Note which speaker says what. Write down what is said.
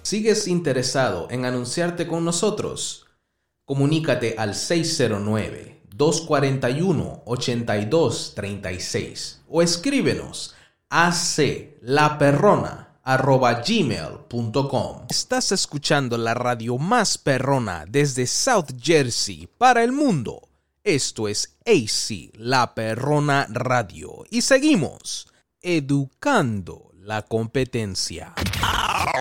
Speaker 1: ¿Sigues interesado en anunciarte con nosotros? Comunícate al 609-241-8236 o escríbenos a aclaperrona@gmail.com. Estás escuchando la radio más perrona desde South Jersey para el mundo. Esto es AC La Perrona Radio y seguimos educando la competencia.